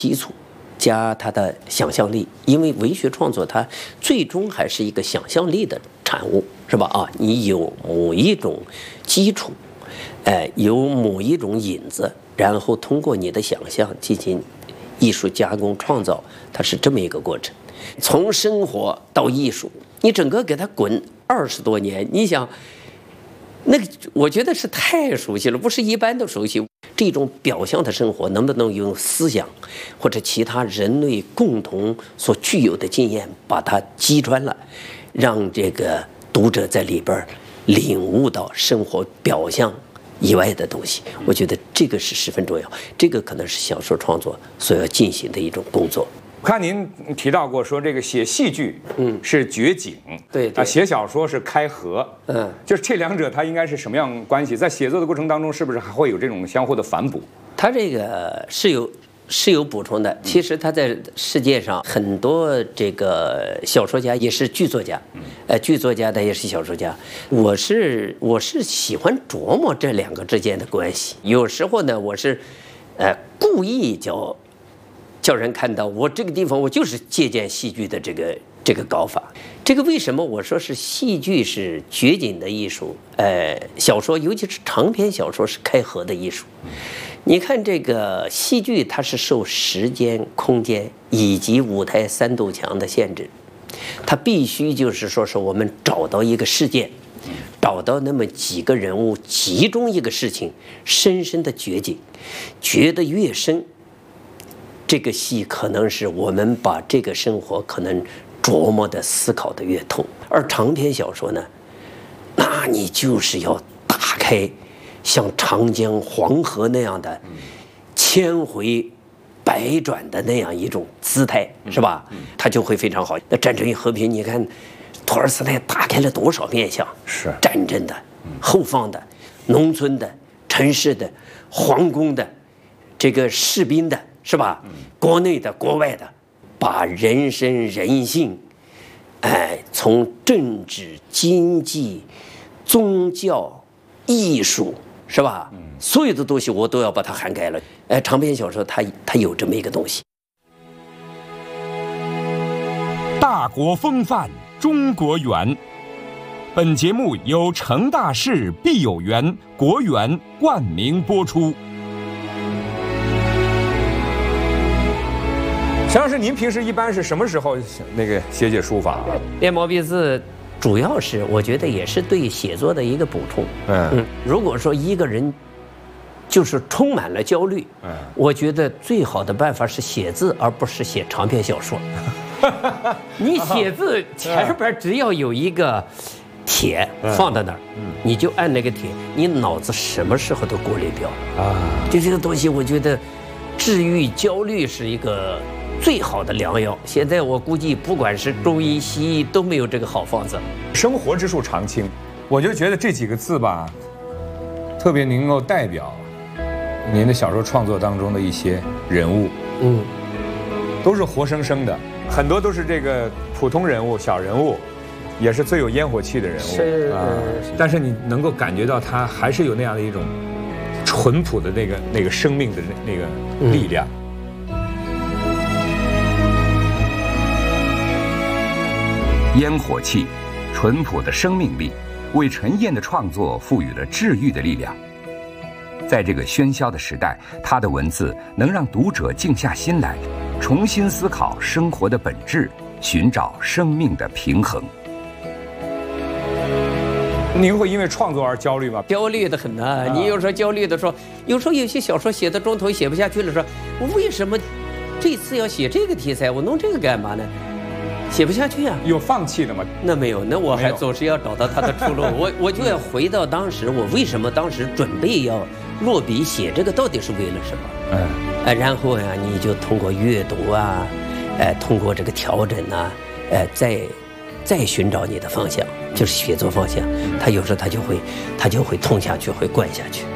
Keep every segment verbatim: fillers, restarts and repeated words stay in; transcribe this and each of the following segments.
基础加他的想象力，因为文学创作它最终还是一个想象力的产物，是吧？啊，你有某一种基础，呃，有某一种引子，然后通过你的想象进行艺术加工创造，它是这么一个过程。从生活到艺术，你整个给它滚二十多年，你想，那个我觉得是太熟悉了，不是一般的熟悉。这种表象的生活能不能用思想或者其他人类共同所具有的经验把它击穿了，让这个读者在里边领悟到生活表象以外的东西？我觉得这个是十分重要，这个可能是小说创作所要进行的一种工作。 我看您提到过，说这个写戏剧，嗯，是掘井， 对啊，写小说是开河， 嗯， 就是这两者它应该是什么样关系？在写作的过程当中，是不是还会有这种相互的反哺？ 它这个是有是有补充的。其实它在世界上很多这个小说家也是剧作家，呃，剧作家他也是小说家。我是我是喜欢琢磨这两个之间的关系。有时候呢，我是，呃，故意叫。叫人看到我这个地方，我就是借鉴戏剧的这个这个搞法。这个为什么我说是戏剧是掘井的艺术？呃，小说尤其是长篇小说是开河的艺术。你看这个戏剧，它是受时间、空间以及舞台三堵墙的限制，它必须就是说是我们找到一个事件，找到那么几个人物，集中一个事情，深深的掘井，掘得越深。这个戏可能是我们把这个生活可能琢磨的思考的越透，而长篇小说呢，那你就是要打开像长江黄河那样的千回百转的那样一种姿态，是吧？它就会非常好。那战争与和平，你看托尔斯泰打开了多少面向？ 是战争的、后方的、农村的、城市的、皇宫的、这个士兵的。是吧？国内的、国外的，把人生、人性，哎，从政治、经济、宗教、艺术，是吧？所有的东西我都要把它涵盖了。哎，长篇小说它它有这么一个东西。 大国风范，中国园。本节目由成大事必有园国园冠名播出。 陈老师，您平时一般是什么时候那个写写书法？ 练毛笔字，主要是我觉得也是对写作的一个补充。嗯嗯，如果说一个人就是充满了焦虑，嗯，我觉得最好的办法是写字，而不是写长篇小说。你写字前边只要有一个铁放在那儿，你就按那个铁，你脑子什么时候都过滤掉啊。就这个东西，我觉得治愈焦虑是一个最好的良药。现在我估计，不管是中医、西医都没有这个好方子。 生活之树常青，我就觉得这几个字吧，特别能够代表您的小说创作当中的一些人物。嗯，都是活生生的，很多都是这个普通人物、小人物，也是最有烟火气的人物。 是啊， 但是你能够感觉到他还是有那样的一种淳朴的那个那个生命的那个力量。嗯， 烟火气，淳朴的生命力，为陈燕的创作赋予了治愈的力量。在这个喧嚣的时代，他的文字能让读者静下心来，重新思考生活的本质，寻找生命的平衡。 您会因为创作而焦虑吗？ 焦虑的很呐、啊！你有时候焦虑的说，有时候有些小说写到中途写不下去了，说我为什么这次要写这个题材？我弄这个干嘛呢？写不下去啊！ 有放弃的吗？ 那没有，那我还总是要找到它的出路。我我就要回到当时，我为什么当时准备要落笔写这个，到底是为了什么？嗯，哎，然后呀、啊，你就通过阅读啊，哎，通过这个调整啊，哎，再再寻找你的方向，就是写作方向。他有时候他就会，他就会通下去，会灌下去。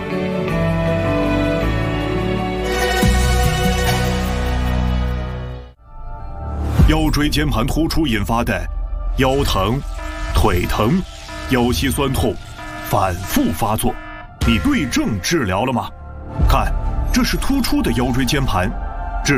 腰椎间盘突出引发的腰疼、腿疼、腰膝酸痛反复发作，你对症治疗了吗？看，这是突出的腰椎间盘，